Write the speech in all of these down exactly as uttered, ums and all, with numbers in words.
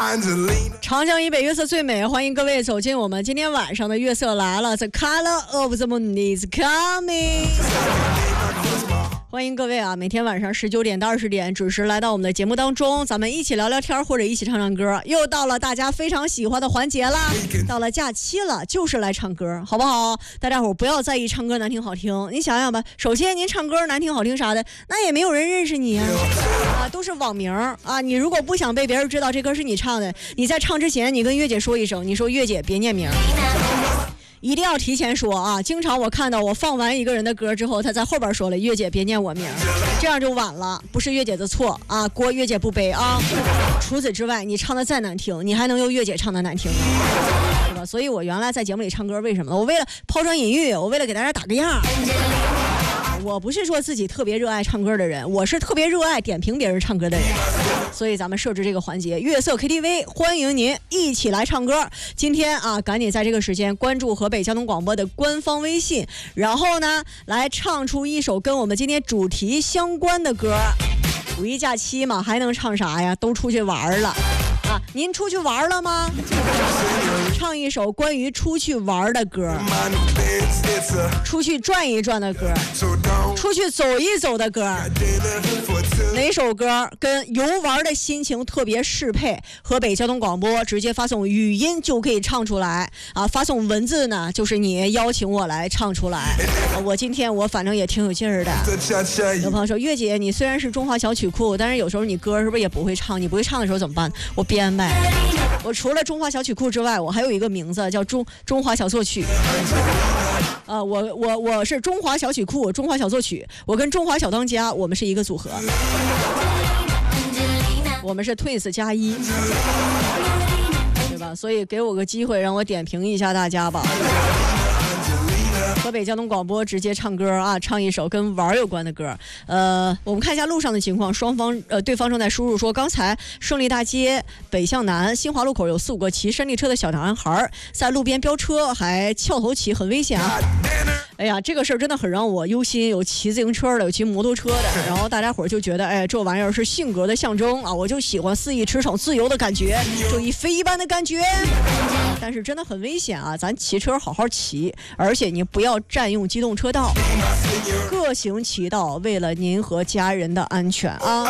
长江以北月色最美，欢迎各位走进我们今天晚上的月色来了 The color of the moon is coming 欢迎各位啊！每天晚上十九点到二十点准时来到我们的节目当中，咱们一起聊聊天或者一起唱唱歌。又到了大家非常喜欢的环节啦，到了假期了，就是来唱歌，好不好？大家伙不要在意唱歌难听好听，你想想吧。首先，您唱歌难听好听啥的，那也没有人认识你啊，啊，都是网名啊。你如果不想被别人知道这歌是你唱的，你在唱之前，你跟月姐说一声，你说月姐别念名。一定要提前说啊！经常我看到我放完一个人的歌之后，他在后边说了：“月姐别念我名，这样就晚了。”不是月姐的错啊，锅月姐不背啊。除此之外，你唱的再难听，你还能有月姐唱的难听吗？对吧？所以我原来在节目里唱歌，为什么呢？我为了抛砖引玉，我为了给大家打个样。我不是说自己特别热爱唱歌的人，我是特别热爱点评别人唱歌的人，所以咱们设置这个环节，月色 K T V， 欢迎您一起来唱歌。今天啊，赶紧在这个时间关注河北交通广播的官方微信，然后呢，来唱出一首跟我们今天主题相关的歌。五一假期嘛，还能唱啥呀？都出去玩了啊！您出去玩了吗？唱一首关于出去玩的歌，出去转一转的歌，出去走一走的歌。哪首歌跟游玩的心情特别适配？河北交通广播直接发送语音就可以唱出来啊！发送文字呢，就是你邀请我来唱出来。啊、我今天我反正也挺有劲儿的。有朋友说，月姐你虽然是中华小曲库，但是有时候你歌是不是也不会唱？你不会唱的时候怎么办？我编呗。我除了中华小曲库之外，我还有一个名字叫中中华小作曲。啊、呃，我我我是中华小曲库，中华小作曲，我跟中华小当家，我们是一个组合，我们是 Twins 加一，对吧？所以给我个机会，让我点评一下大家吧。河北交通广播直接唱歌啊，唱一首跟玩有关的歌。呃，我们看一下路上的情况，双方呃对方正在输入说，刚才胜利大街北向南新华路口有四五个骑山地车的小男孩在路边飙车，还翘头骑，很危险啊。哎呀，这个事儿真的很让我忧心，有骑自行车的，有骑摩托车的，然后大家伙就觉得，哎，这玩意儿是性格的象征啊，我就喜欢肆意驰骋、自由的感觉，就一飞一般的感觉。但是真的很危险啊，咱骑车好好骑，而且你不要占用机动车道，各行其道，为了您和家人的安全啊。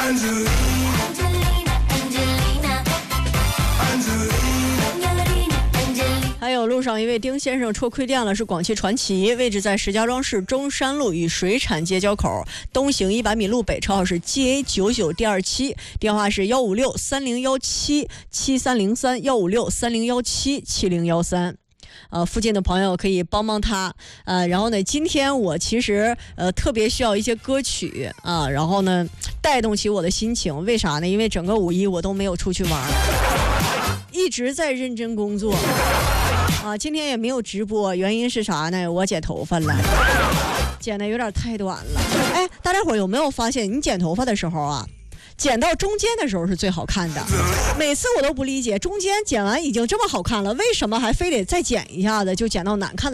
还有路上一位丁先生车亏电了，是广汽传祺，位置在石家庄市中山路与水产街交口，东行一百米路，北车号是 G A 九九 D 二七，电话是幺五六三零幺七七三零三幺五六三零幺七七零幺三。呃，附近的朋友可以帮帮他，呃，然后呢，今天我其实呃特别需要一些歌曲啊，然后呢带动起我的心情，为啥呢？因为整个五一我都没有出去玩，一直在认真工作啊，今天也没有直播，原因是啥呢？我剪头发了，剪的有点太短了。哎，大家伙有没有发现，你剪头发的时候啊，剪到中间的时候是最好看的，每次我都不理解，中间剪完已经这么好看了，为什么还非得再剪一下子就剪到难看的